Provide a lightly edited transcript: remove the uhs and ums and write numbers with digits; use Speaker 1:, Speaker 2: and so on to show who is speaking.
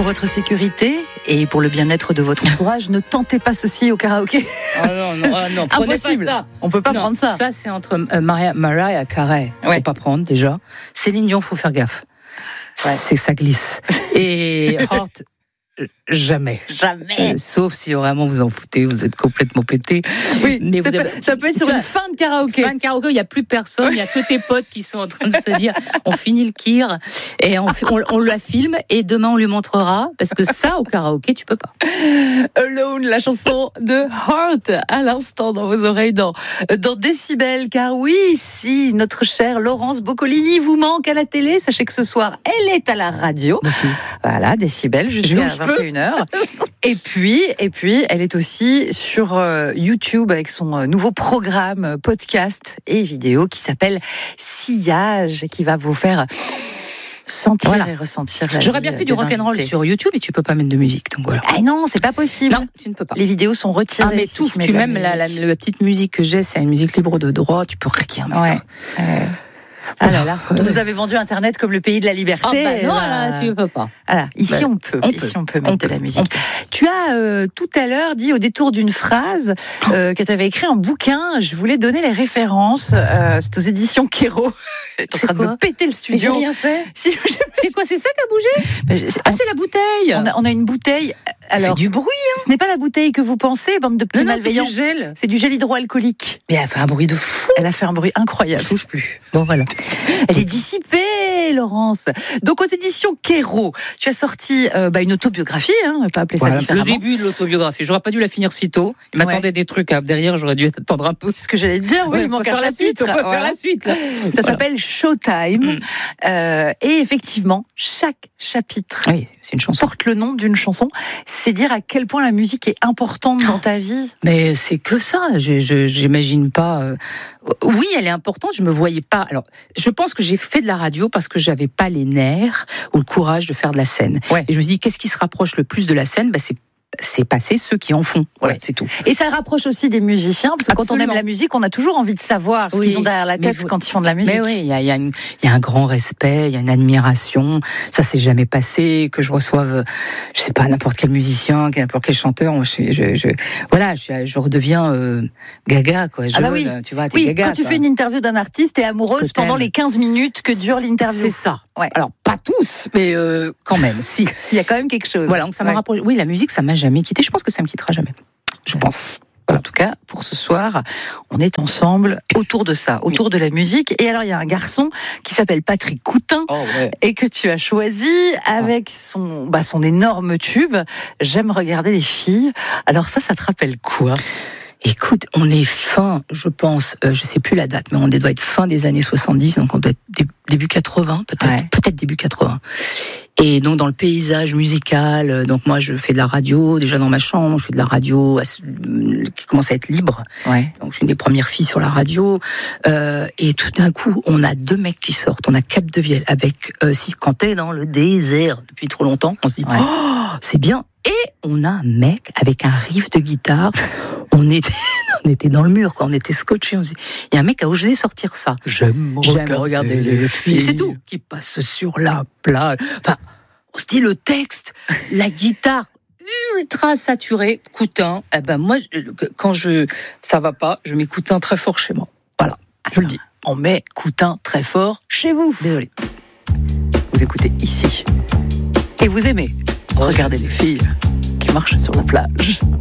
Speaker 1: Pour votre sécurité et pour le bien-être de votre entourage, ne tentez pas ceci au karaoké.
Speaker 2: Non,
Speaker 1: impossible.
Speaker 2: Pas ça.
Speaker 1: On peut pas prendre ça.
Speaker 2: Ça, c'est entre Mariah Carey. Faut pas prendre déjà. Céline Dion, faut faire gaffe. Ouais. C'est ça glisse. Et Heart. Jamais. Sauf si vraiment vous en foutez, vous êtes complètement pété.
Speaker 1: Oui, mais ça peut être sur une fin de karaoké.
Speaker 2: Fin de karaoké, il n'y a plus personne, il n'y a que tes potes qui sont en train de se dire on finit le kir et on la filme et demain on lui montrera parce que ça au karaoké tu peux pas.
Speaker 1: Alone, la chanson de Heart à l'instant dans vos oreilles dans Décibel, car oui, si notre chère Laurence Boccolini vous manque à la télé, sachez que ce soir elle est à la radio.
Speaker 2: Merci.
Speaker 1: Voilà, Décibel jusqu'à 21h. Et puis, elle est aussi sur YouTube avec son nouveau programme podcast et vidéo qui s'appelle Sillage, qui va vous faire sentir et ressentir la
Speaker 2: J'aurais bien fait du rock'n'roll sur YouTube et tu peux pas mettre de musique, donc voilà.
Speaker 1: Ah non, c'est pas possible.
Speaker 2: Non, tu ne peux pas.
Speaker 1: Les vidéos sont retirées.
Speaker 2: Ah mais tout, tu même la petite musique que j'ai, c'est une musique libre de droit, tu peux rien mettre.
Speaker 1: Ouais. Ah là là, quand on nous avait vendu Internet comme le pays de la liberté.
Speaker 2: Non, là, tu ne peux pas.
Speaker 1: Voilà, ici on peut mettre de la musique. Tu as tout à l'heure dit au détour d'une phrase que tu avais écrit un bouquin. Je voulais donner les références. C'est aux éditions Kéro. Tu es en train de me péter le studio.
Speaker 2: Mais j'ai rien fait.
Speaker 1: C'est quoi, c'est ça qui a bougé?
Speaker 2: C'est la bouteille.
Speaker 1: On a une bouteille. Alors,
Speaker 2: fait du bruit.
Speaker 1: Ce n'est pas la bouteille que vous pensez, bande de petits malveillants.
Speaker 2: C'est du gel.
Speaker 1: C'est du gel hydroalcoolique.
Speaker 2: Mais elle a fait un bruit de fou.
Speaker 1: Elle a fait un bruit incroyable.
Speaker 2: Je touche plus. Bon voilà.
Speaker 1: Elle est dissipée, Laurence. Donc aux éditions Kéro, tu as sorti une autobiographie, on va pas appeler ça différemment.
Speaker 2: Le début de l'autobiographie. J'aurais pas dû la finir si tôt. Il m'attendait des trucs derrière. J'aurais dû attendre un peu.
Speaker 1: C'est ce que j'allais te dire. Oui, il manque un chapitre.
Speaker 2: On peut faire la suite. Là.
Speaker 1: Ça s'appelle Showtime. Et effectivement, chaque chapitre
Speaker 2: c'est une chanson.
Speaker 1: Porte le nom d'une chanson. C'est dire à quel point la musique est importante dans ta vie.
Speaker 2: Mais c'est que ça. J'imagine pas. Oui, elle est importante. Je me voyais pas. Alors, je pense que j'ai fait de la radio parce que j'avais pas les nerfs ou le courage de faire de la scène. Ouais. Et je me dis, qu'est-ce qui se rapproche le plus de la scène? C'est passer ceux qui en font. Voilà, c'est tout.
Speaker 1: Et ça rapproche aussi des musiciens, parce que quand on aime la musique, on a toujours envie de savoir ce qu'ils ont derrière la tête quand ils font de la musique.
Speaker 2: Mais oui, il y a un grand respect, il y a une admiration. Ça s'est jamais passé que je reçoive, je sais pas, n'importe quel musicien, n'importe quel chanteur. Je redeviens gaga, quoi. Tu vois, t'es gaga.
Speaker 1: Quand tu fais une interview d'un artiste, t'es amoureuse pendant les 15 minutes que dure l'interview.
Speaker 2: C'est ça.
Speaker 1: Ouais.
Speaker 2: Alors, pas tous, mais quand même, si.
Speaker 1: Il y a quand même quelque chose.
Speaker 2: Voilà, donc ça m'a rapproché. Oui, la musique, ça m'a jamais quitté. Je pense que ça me quittera jamais. Je pense.
Speaker 1: Voilà. En tout cas, pour ce soir, on est ensemble autour de ça, autour de la musique. Et alors, il y a un garçon qui s'appelle Patrick Coutin et que tu as choisi avec son énorme tube. J'aime regarder les filles. Alors ça te rappelle quoi?
Speaker 2: Écoute, on est fin, je pense, je sais plus la date, mais on doit être fin des années 70, donc on doit être début 80, peut-être début 80. Et donc dans le paysage musical, donc moi je fais de la radio déjà dans ma chambre, je fais de la radio qui commence à être libre. Ouais. Donc je suis une des premières filles sur la radio. Et tout d'un coup, on a deux mecs qui sortent. On a Capdevielle avec quand t'es dans le désert depuis trop longtemps, on se dit c'est bien. Et on a un mec avec un riff de guitare. On était dans le mur, quoi. On était scotchés. Il y a un mec qui a osé sortir ça. J'aime regarder les filles. Et c'est tout. Qui passe sur la plage. Enfin, on se dit le texte, la guitare ultra saturée, Coutin. Moi, quand ça va pas, je mets Coutin très fort chez moi. Voilà, je le dis.
Speaker 1: On met Coutin très fort chez vous.
Speaker 2: Désolé.
Speaker 1: Vous écoutez ici. Et vous aimez regarder les filles qui marchent sur la plage.